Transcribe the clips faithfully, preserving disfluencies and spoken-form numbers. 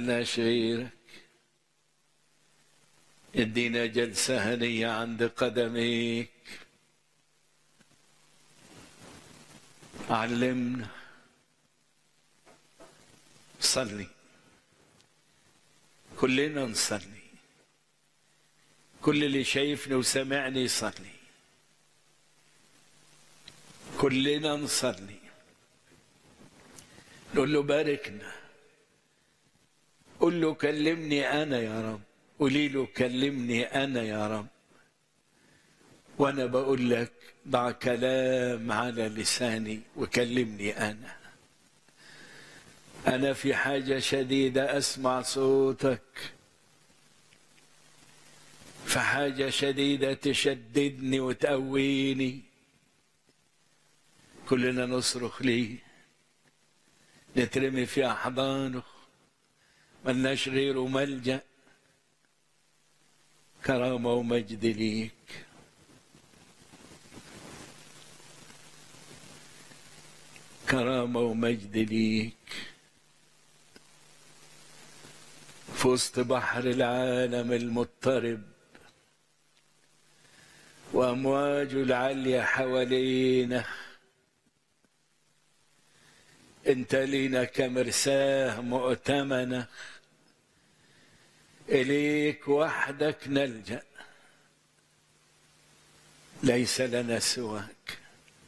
ملناش غيرك. ادينا جلسة هنية عند قدميك، علمنا. صلي، كلنا نصلي، كل اللي شايفني وسمعني يصلي، كلنا نصلي، نقول له باركنا، قل له كلمني أنا يا رب، قولي له كلمني أنا يا رب. وأنا بقول لك ضع كلام على لساني وكلمني أنا. أنا في حاجة شديدة أسمع صوتك، في حاجة شديدة تشددني وتقويني. كلنا نصرخ ليه، نترمي في أحضانه، ملناش غيره ملجأ. كرامة ومجد ليك، كرامة ومجد ليك. في وسط بحر العالم المضطرب وأمواجه العالية حوالينا، انت لينا كمرساه مؤتمنة، إليك وحدك نلجأ، ليس لنا سواك،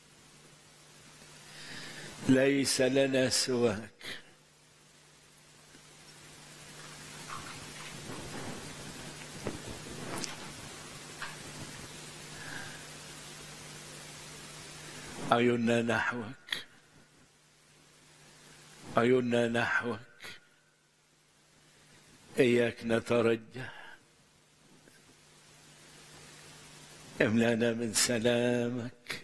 ليس لنا سواك. عيوننا نحوك، عيوننا نحوك، إياك نترجى. املانا من سلامك،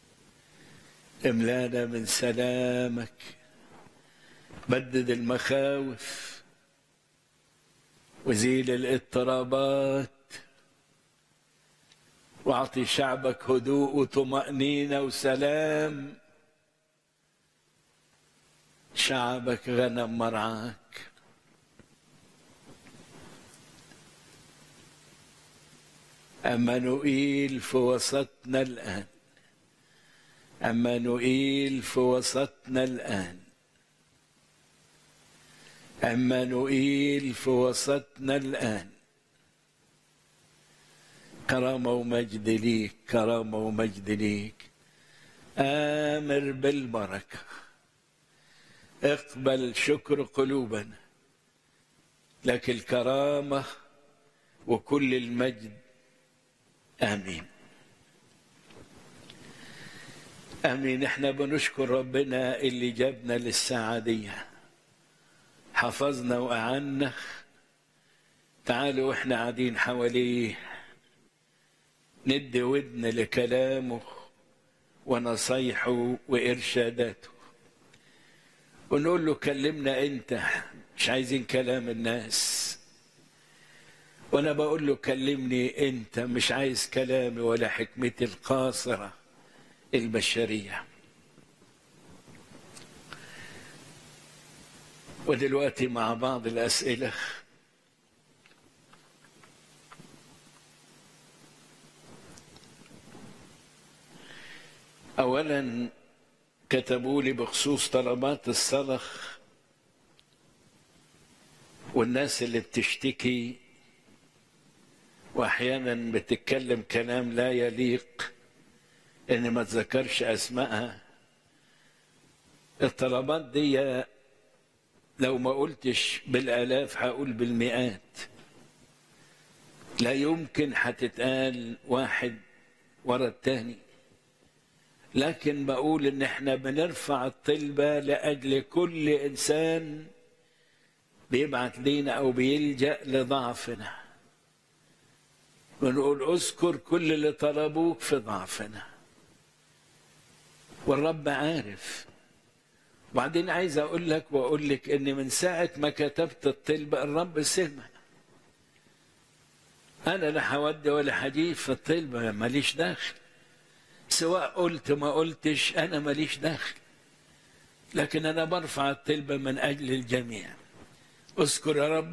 املانا من سلامك. بدد المخاوف وزيل الاضطرابات، واعطي شعبك هدوء وطمأنينة وسلام. شعبك غنم مرعاك، أمانوئيل في وسطنا الآن، أمانوئيل في وسطنا الآن، أمانوئيل في وسطنا الآن. كرامة ومجد ليك، كرامة ومجد ليك. آمر بالبركة، اقبل شكر قلوبنا لك الكرامة وكل المجد. آمين آمين. احنا بنشكر ربنا اللي جابنا للساعة دي، حفظنا وأعنا. تعالوا واحنا قاعدين حواليه ندي ودن لكلامه ونصايحه وإرشاداته، ونقول له كلمنا أنت، مش عايزين كلام الناس. وأنا بقول له كلمني أنت، مش عايز كلامي ولا حكمتي القاصرة البشرية. ودلوقتي مع بعض الأسئلة. أولا كتبوا لي بخصوص طلبات الصلاة والناس اللي بتشتكي وأحيانا بتتكلم كلام لا يليق إن ما تذكرش أسمائها. الطلبات دي لو ما قلتش بالآلاف هقول بالمئات، لا يمكن هتتقال واحد ورا التاني. لكن بقول إن احنا بنرفع الطلبة لأجل كل إنسان بيبعت لينا أو بيلجأ لضعفنا. ونقول اذكر كل اللي طلبوك في ضعفنا، والرب عارف. وبعدين عايز أقول لك وأقول لك إن من ساعة ما كتبت الطلبة الرب سمع. أنا لا هودي ولا هجيب في الطلبة، ماليش داخل. سواء قلت ما قلتش أنا ماليش داخل، لكن أنا برفع الطلبة من أجل الجميع. اذكر يا رب